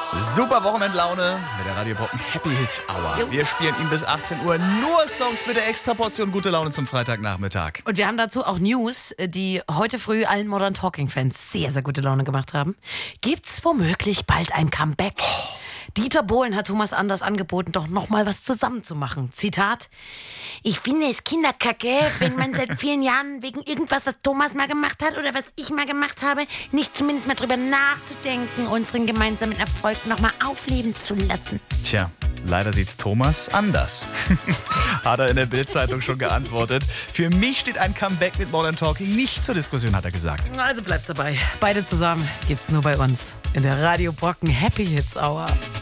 Super Wochenendlaune mit der Radio Brocken Happy Hits Hour. Wir spielen ihn bis 18 Uhr. Nur Songs mit der Extraportion gute Laune zum Freitagnachmittag. Und wir haben dazu auch News, die heute früh allen Modern Talking-Fans sehr, sehr gute Laune gemacht haben. Gibt's womöglich bald ein Comeback? Dieter Bohlen hat Thomas Anders angeboten, doch noch mal was zusammen zu machen. Zitat: Ich finde es Kinderkacke, wenn man seit vielen Jahren wegen irgendwas, was Thomas mal gemacht hat oder was ich mal gemacht habe, nicht zumindest mal drüber nachzudenken, unseren gemeinsamen Erfolg noch mal aufleben zu lassen. Tja, leider sieht's Thomas anders. Hat er in der Bild-Zeitung schon geantwortet. Für mich steht ein Comeback mit Modern Talking nicht zur Diskussion, hat er gesagt. Also bleibt's dabei. Beide zusammen gibt's nur bei uns in der Radio Brocken Happy Hits Hour.